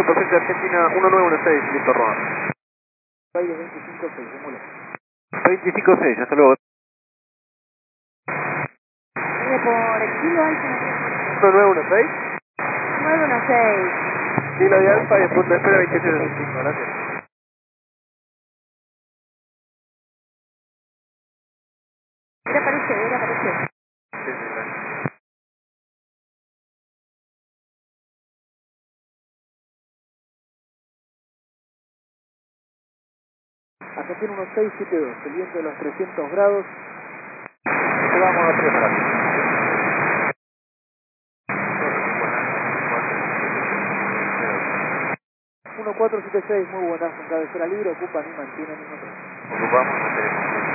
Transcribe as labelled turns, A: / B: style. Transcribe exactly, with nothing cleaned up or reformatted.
A: Superficie Argentina uno nueve uno seis, listo, Roa.
B: Baile veinticinco seis, demole.
A: veinticinco seis, hasta luego.
C: Mire, por el kilo alfa
A: uno nueve uno seis.
C: nueve uno seis.
A: Kilo de alfa y en punto de espera veintiocho sesenta y cinco, gracias.
C: Era aparece, era aparece.
A: Sí, sí, gracias.
B: Argentina uno seis siete dos, el viento de los trescientos grados.
A: Vamos a tres grados.
B: uno cuatro siete seis, muy buenas, con cabecera libre, ocupan y mantienen el motor.
A: Ocupamos, mantenemos.